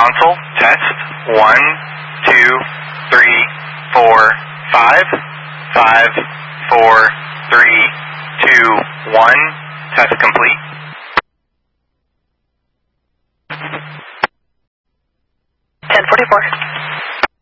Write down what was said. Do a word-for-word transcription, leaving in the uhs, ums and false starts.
console, test, one, two, three, four, five, five, four, three, two, one, test complete. ten forty-four.